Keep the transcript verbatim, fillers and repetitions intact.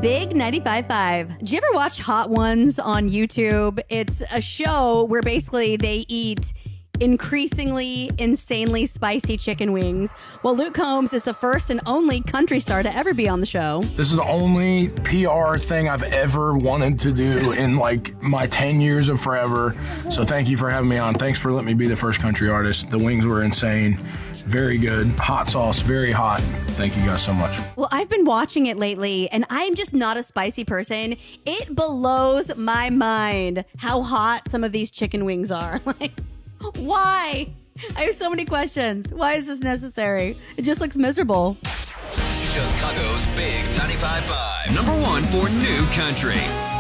Big ninety-five point five. Do you ever watch Hot Ones on YouTube? It's a show where basically they eat increasingly insanely spicy chicken wings. Well, Luke Combs is the first and only country star to ever be on the show. This is the only P R thing I've ever wanted to do in like my ten years of forever. So thank you for having me on. Thanks for letting me be the first country artist. The wings were insane. Very good. Hot sauce, very hot. Thank you guys so much. Well, I've been watching it lately, and I'm just not a spicy person. It blows my mind how hot some of these chicken wings are. Like, why? I have so many questions. Why is this necessary? It just looks miserable. Chicago's Big ninety-five point five. Number one for new country.